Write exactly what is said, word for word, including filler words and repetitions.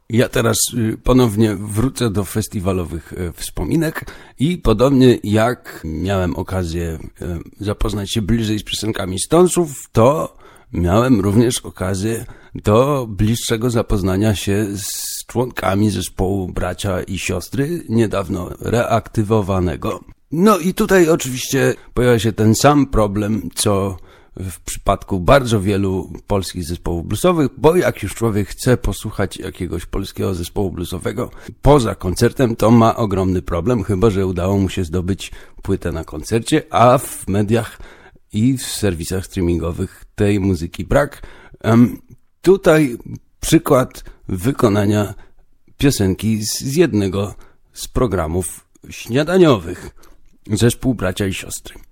Ja teraz ponownie wrócę do festiwalowych wspominek i podobnie jak miałem okazję zapoznać się bliżej z piosenkami Stonesów, to miałem również okazję do bliższego zapoznania się z członkami zespołu Bracia i Siostry, niedawno reaktywowanego. No i tutaj oczywiście pojawia się ten sam problem, co w przypadku bardzo wielu polskich zespołów bluesowych, bo jak już człowiek chce posłuchać jakiegoś polskiego zespołu bluesowego poza koncertem, to ma ogromny problem, chyba że udało mu się zdobyć płytę na koncercie, a w mediach i w serwisach streamingowych tej muzyki brak. Um, tutaj przykład wykonania piosenki z, z jednego z programów śniadaniowych. Zespół Bracia i Siostry.